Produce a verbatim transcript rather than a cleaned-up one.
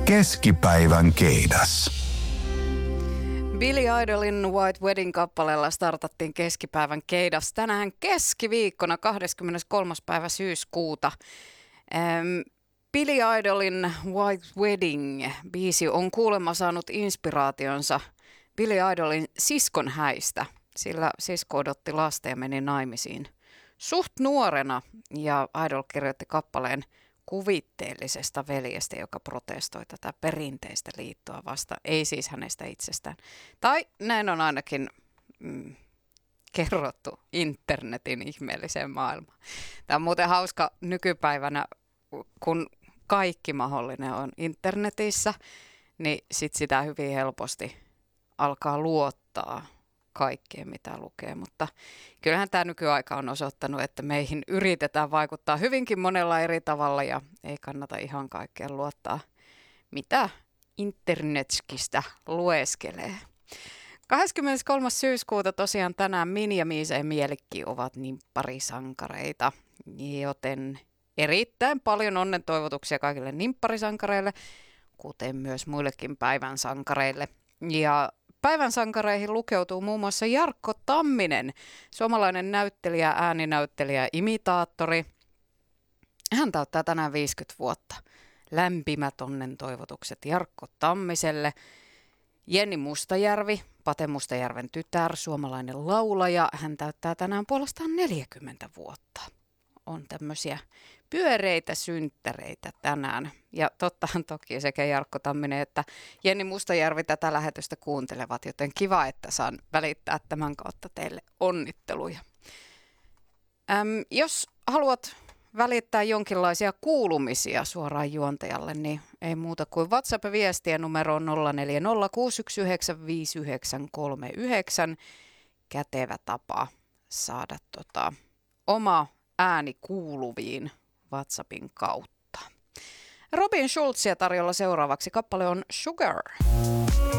Keskipäivän keidas. Billy Idolin White Wedding-kappaleella startattiin keskipäivän keidas tänään keskiviikkona kahdeskymmeneskolmas päivä syyskuuta. Ähm, Billy Idolin White Wedding-biisi on kuulemma saanut inspiraationsa Billy Idolin siskon häistä, sillä sisko odotti lasta ja meni naimisiin suht nuorena, ja Idol kirjoitti kappaleen kuvitteellisesta veljestä, joka protestoi tätä perinteistä liittoa vastaan, ei siis hänestä itsestään. Tai näin on ainakin mm, kerrottu internetin ihmeelliseen maailmaan. Tämä on muuten hauska nykypäivänä, kun kaikki mahdollinen on internetissä, niin sit sitä hyvin helposti alkaa luottaa kaikkeen, mitä lukee, mutta kyllähän tämä nykyaika on osoittanut, että meihin yritetään vaikuttaa hyvinkin monella eri tavalla ja ei kannata ihan kaikkeen luottaa, mitä internetskistä lueskelee. kahdeskymmeneskolmas syyskuuta tosiaan tänään Minni ja Miisa ja Mielikki ovat nimpparisankareita, joten erittäin paljon onnen toivotuksia kaikille nimpparisankareille, kuten myös muillekin päivän sankareille. Ja päivän sankareihin lukeutuu muun muassa Jarkko Tamminen, suomalainen näyttelijä, ääninäyttelijä, imitaattori. Hän täyttää tänään viisikymmentä vuotta. Lämpimät onnen toivotukset Jarkko Tammiselle. Jenni Mustajärvi, Pate Mustajärven tytär, suomalainen laulaja. Hän täyttää tänään puolestaan neljäkymmentä vuotta. On tämmöisiä pyöreitä synttäreitä tänään. Ja tottahan toki sekä Jarkko Tamminen että Jenni Mustajärvi tätä lähetystä kuuntelevat, joten kiva, että saan välittää tämän kautta teille onnitteluja. Äm, jos haluat välittää jonkinlaisia kuulumisia suoraan juontajalle, niin ei muuta kuin WhatsApp-viestiä numeroon nolla neljä nolla kuusi yksi yhdeksän viisi yhdeksän kolme yhdeksän. Kätevä tapa saada tota, oma ääni kuuluviin WhatsAppin kautta. Robin Schulzia tarjolla seuraavaksi. Kappale on Sugar.